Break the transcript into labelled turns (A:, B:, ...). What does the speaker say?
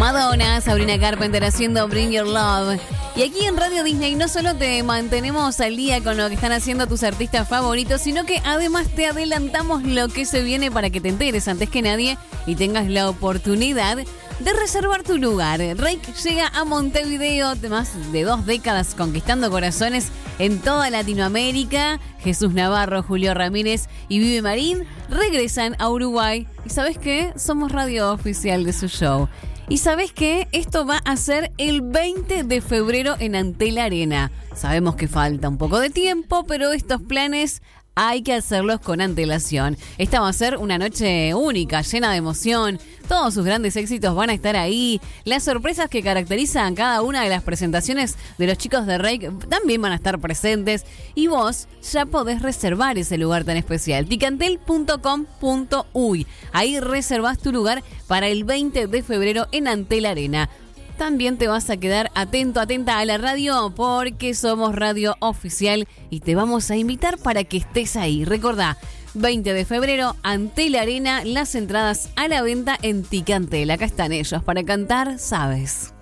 A: Madonna, Sabrina Carpenter haciendo Bring Your Love. Y aquí en Radio Disney no solo te mantenemos al día con lo que están haciendo tus artistas favoritos, sino que además te adelantamos lo que se viene para que te enteres antes que nadie y tengas la oportunidad de reservar tu lugar. Reik llega a Montevideo, de más de 2 décadas conquistando corazones en toda Latinoamérica. Jesús Navarro, Julio Ramírez y Vivi Marín regresan a Uruguay. ¿Y sabes qué? Somos radio oficial de su show. ¿Y sabes qué? Esto va a ser el 20 de febrero en Antel Arena. Sabemos que falta un poco de tiempo, pero estos planes hay que hacerlos con antelación. Esta va a ser una noche única, llena de emoción. Todos sus grandes éxitos van a estar ahí. Las sorpresas que caracterizan cada una de las presentaciones de los chicos de Reik también van a estar presentes. Y vos ya podés reservar ese lugar tan especial. ticantel.com.uy. Ahí reservás tu lugar para el 20 de febrero en Antel Arena. También te vas a quedar atento, atenta a la radio porque somos radio oficial y te vamos a invitar para que estés ahí. Recordá, 20 de febrero, Antel Arena, las entradas a la venta en Ticantel. Acá están ellos para cantar, ¿sabes?